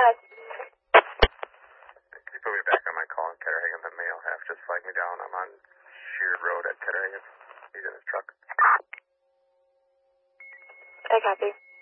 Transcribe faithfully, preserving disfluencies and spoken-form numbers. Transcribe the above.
ahead. Can you put me back on my call in Ketterhagen, the male half? Just flag me down. I'm on Sheard Road at Ketterhagen. He's in his truck. I copy.